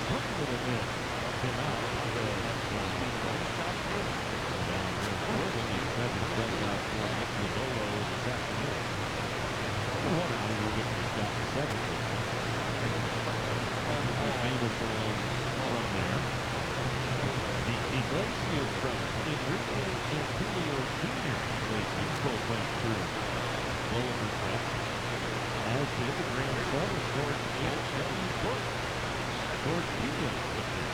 took a little bit. Came out. Down here, Corbin, the seventh dugout for Nick Lodolo this afternoon. One out, we'll get to Scott the seventh. Famous from there. The Iglesias brother, Enrique Antonio Jr. Iglesias, both went through Bowling Cup. As did the grandson of George H. W. Bush. George Peterson